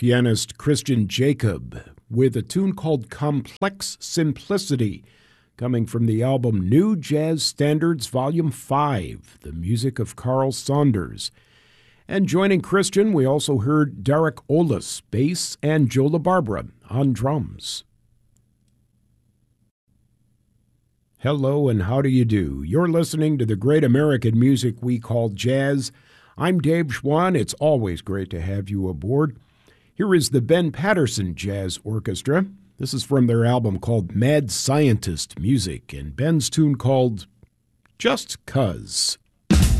pianist Christian Jacob with a tune called Complex Simplicity, coming from the album New Jazz Standards Volume 5, the music of Carl Saunders. And joining Christian, we also heard Derek Olis, bass, and Joe LaBarbera on drums. Hello and how do you do? You're listening to the great American music we call jazz. I'm Dave Schwann. It's always great to have you aboard. Here is the Ben Patterson Jazz Orchestra. This is from their album called Mad Scientist Music, and Ben's tune called Just 'Cause.